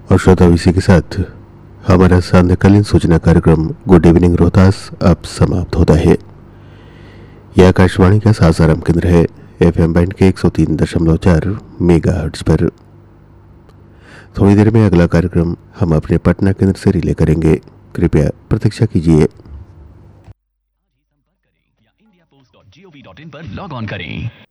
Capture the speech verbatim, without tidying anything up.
और श्रोता, इसी के साथ हमारा सान्ध्यकालीन सूचना कार्यक्रम गुड इवनिंग रोहतास अब समाप्त होता है। यह आकाशवाणी का सासाराम केंद्र है, एफएम बैंड के एक सौ तीन दशमलव चार मेगाहर्ट्ज पर। थोड़ी देर में अगला कार्यक्रम हम अपने पटना केंद्र से रिले करेंगे, कृपया प्रतीक्षा कीजिए। India post dot G O V dot in पर लॉग ऑन करें।